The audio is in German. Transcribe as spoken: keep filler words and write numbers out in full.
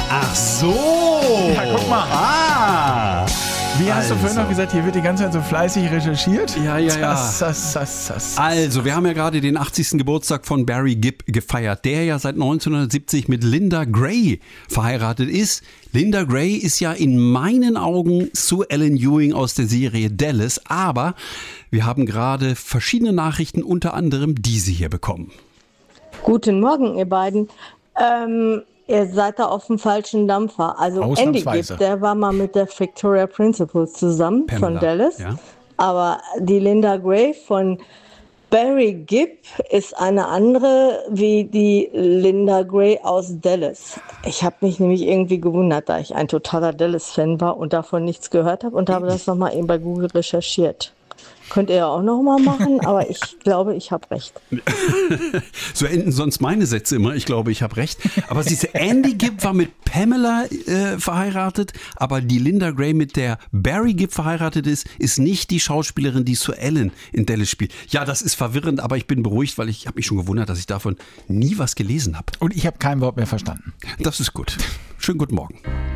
Ach so. Ja, guck mal. Ah. Wie hast also. du vorhin noch gesagt, hier wird die ganze Zeit so fleißig recherchiert? Ja, ja, ja. Das, das, das, das. Also, wir haben ja gerade den achtzigsten Geburtstag von Barry Gibb gefeiert, der ja seit neunzehnhundertsiebzig mit Linda Gray verheiratet ist. Linda Gray ist ja in meinen Augen Sue Ellen Ewing aus der Serie Dallas, aber wir haben gerade verschiedene Nachrichten, unter anderem diese hier bekommen. Guten Morgen, ihr beiden. Ähm, ihr seid da auf dem falschen Dampfer. Also Andy Gibb, der war mal mit der Victoria Principal zusammen Pamela, von Dallas. Ja. Aber die Linda Gray von Barry Gibb ist eine andere wie die Linda Gray aus Dallas. Ich habe mich nämlich irgendwie gewundert, da ich ein totaler Dallas-Fan war und davon nichts gehört habe und habe das nochmal eben bei Google recherchiert. Könnt ihr ja auch noch mal machen, aber ich glaube, ich habe recht. So enden sonst meine Sätze immer. Ich glaube, ich habe recht. Aber diese Andy Gibb war mit Pamela äh, verheiratet, aber die Linda Gray, mit der Barry Gibb verheiratet ist, ist nicht die Schauspielerin, die Sue Ellen in Dallas spielt. Ja, das ist verwirrend, aber ich bin beruhigt, weil ich habe mich schon gewundert, dass ich davon nie was gelesen habe. Und ich habe kein Wort mehr verstanden. Das ist gut. Schönen guten Morgen.